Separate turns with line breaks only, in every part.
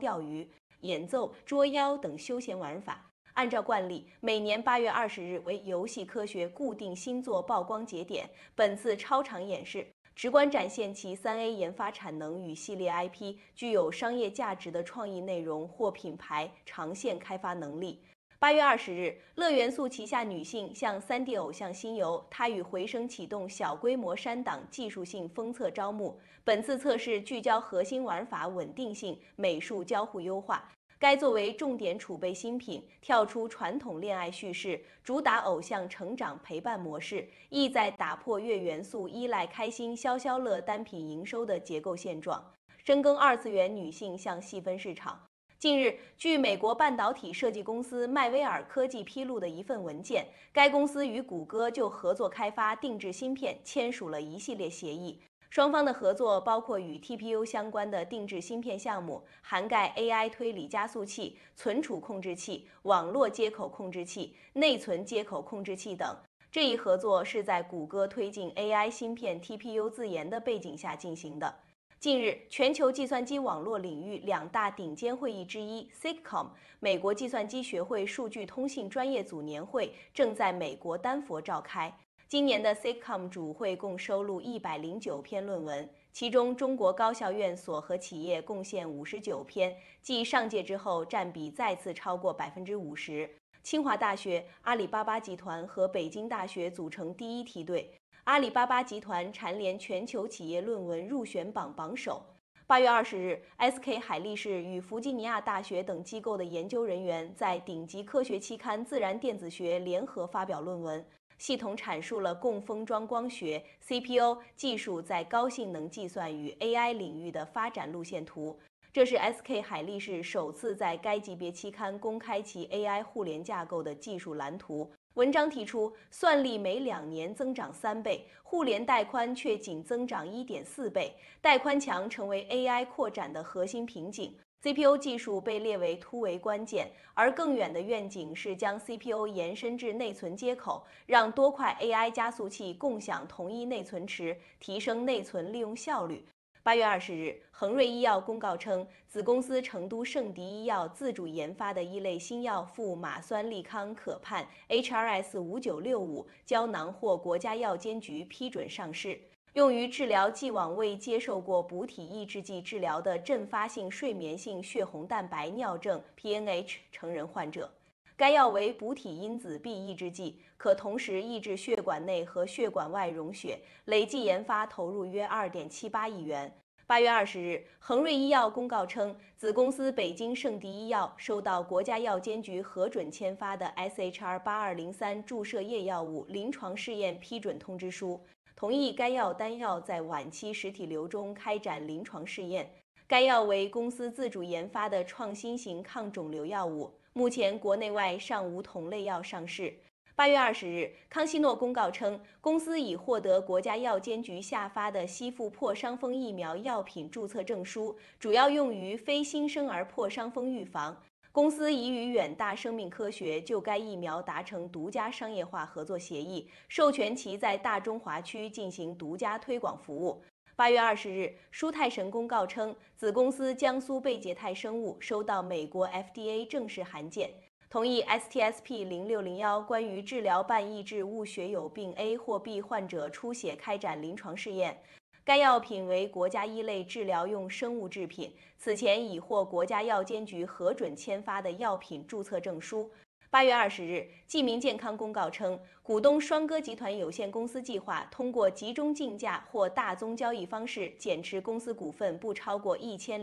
钓鱼、演奏、捉妖等休闲玩法。按照惯例，每年8月20日为游戏科学固定星座曝光节点。本次超长演示直观展现其3A 研发产能与系列 IP 具有商业价值的创意内容或品牌长线开发能力。8月20日，乐元素旗下女性向3D 偶像新游，它与回声启动小规模删档技术性封测招募。本次测试聚焦核心玩法稳定性、美术交互优化。该作为重点储备新品，跳出传统恋爱叙事，主打偶像成长陪伴模式，意在打破月元素依赖开心消消乐单品营收的结构现状，深耕二次元女性向细分市场。近日，据美国半导体设计公司迈威尔科技披露的一份文件，该公司与谷歌就合作开发定制芯片签署了一系列协议。双方的合作包括与 TPU 相关的定制芯片项目，涵盖 AI 推理加速器、存储控制器、网络接口控制器、内存接口控制器等。这一合作是在谷歌推进 AI 芯片 TPU 自研的背景下进行的。近日，全球计算机网络领域2大顶尖会议之一 SIGCOMM 美国计算机学会数据通信专业组年会正在美国丹佛召开。今年的 SIGCOMM 主会共收录109篇论文，其中中国高校院所和企业贡献59篇，继上届之后占比再次超过50%。清华大学、阿里巴巴集团和北京大学组成第一梯队。阿里巴巴集团蝉联全球企业论文入选榜榜首。8月20日 ，SK 海力士与弗吉尼亚大学等机构的研究人员在顶级科学期刊《自然电子学》联合发表论文，系统阐述了共封装光学 CPU 技术在高性能计算与 AI 领域的发展路线图。这是 SK 海力士首次在该级别期刊公开其 AI 互联架构的技术蓝图。文章提出，算力每2年增长3倍，互联带宽却仅增长1.4倍，带宽墙成为 AI 扩展的核心瓶颈。CPU 技术被列为突围关键，而更远的愿景是将 CPU 延伸至内存接口，让多块 AI 加速器共享同一内存池，提升内存利用效率。8月20日，恒瑞医药公告称，子公司成都圣迪医药自主研发的一类新药富马酸利康可盼 HRS5965胶囊获国家药监局批准上市，用于治疗既往未接受过补体抑制剂治疗的阵发性睡眠性血红蛋白尿症 PNH 成人患者。该药为补体因子 B 抑制剂，可同时抑制血管内和血管外溶血，累计研发投入约2.78亿元。8月20日，恒瑞医药公告称，子公司北京圣迪医药收到国家药监局核准签发的 SHR8203 注射液药物临床试验批准通知书，同意该药单药在晚期实体瘤中开展临床试验。该药为公司自主研发的创新型抗肿瘤药物，目前国内外尚无同类药上市。8月20日，康希诺公告称，公司已获得国家药监局下发的吸附破伤风疫苗药品注册证书，主要用于非新生儿破伤风预防。公司已与远大生命科学就该疫苗达成独家商业化合作协议，授权其在大中华区进行独家推广服务。8月20日，舒泰神公告称，子公司江苏贝捷泰生物收到美国 FDA 正式函件，同意 STSP0601 关于治疗半抑制物血友病 A 或 B 患者出血开展临床试验。该药品为国家一类治疗用生物制品，此前已获国家药监局核准签发的药品注册证书。8月20日，济民健康公告称，股东双歌集团有限公司计划通过集中竞价或大宗交易方式减持公司股份不超过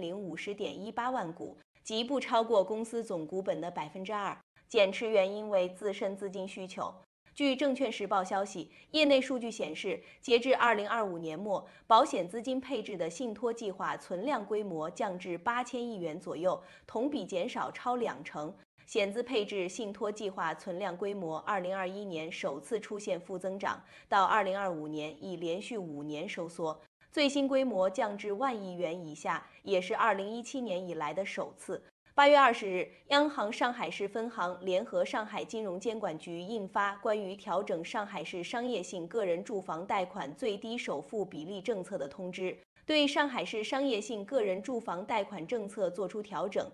1050.18万股，即不超过公司总股本的2%。减持原因为自身资金需求。据证券时报消息，业内数据显示，截至2025年末，保险资金配置的信托计划存量规模降至8000亿元左右，同比减少超20%。险资配置信托计划存量规模2021年首次出现负增长，到2025年已连续5年收缩，最新规模降至1万亿元以下，也是2017年以来的首次。8月20日，央行上海市分行联合上海金融监管局印发关于调整上海市商业性个人住房贷款最低首付比例政策的通知，对上海市商业性个人住房贷款政策作出调整，